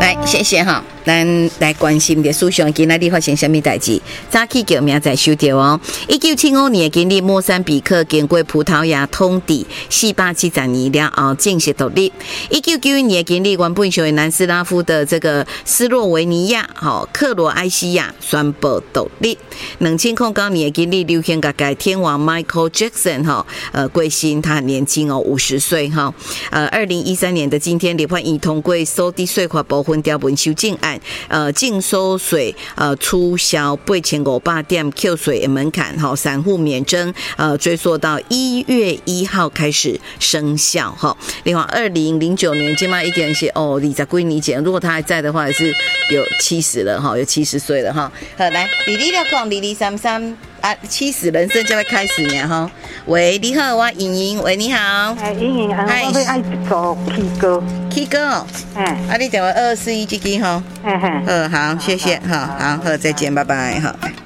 来，谢谢哈。咱来关心的事项，今仔日发生什么代志？早起叫明仔收到哦。1975年经历莫桑比克经过葡萄牙统治470年了后正式独立。1991年经历原本属于南斯拉夫的这个斯洛维尼亚、克罗埃西亚宣布独立。2009年经历流行乐界天王 Michael Jackson 过身，他很年轻哦，50岁哈。2013年的今天，立法院通过收地税款部分条文修正案。净收税促销8500点扣税的门槛散户免征追溯到1月1号开始生效哈。另外2009年今嘛一点是20几年前，如果他还在的话也是有70了哈，有70岁了哈。好，来22602233啊，70人生就会开始呢哈。喂，你好，我莹莹，喂，你好。 莹莹，我要爱做 K 歌。 K 歌哦。啊，你电话2441这支哈。好，谢谢，好，再见，拜拜，好。